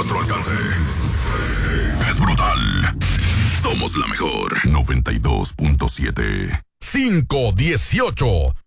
nuestro alcance. Es brutal. Somos la mejor. 92.7. 518.